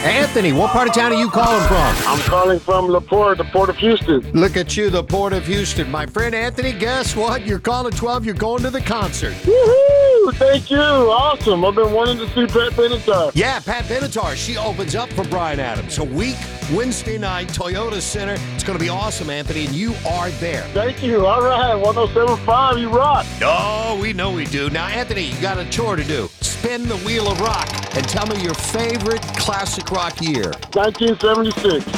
Anthony, what part of town are you calling from? I'm calling from La Porte, the Port of Houston. Look at you, the Port of Houston. My friend Anthony, guess what? You're calling 12, you're going to the concert. Woohoo! Thank you. Awesome. I've been wanting to see Pat Benatar. Yeah, Pat Benatar. She opens up for Bryan Adams. A week, Wednesday night, Toyota Center. It's going to be awesome, Anthony, and you are there. Thank you. All right. 107.5, you rock. Oh, we know we do. Now, Anthony, you got a chore to do. Spin the wheel of rock and tell me your favorite classic rock year. 1976.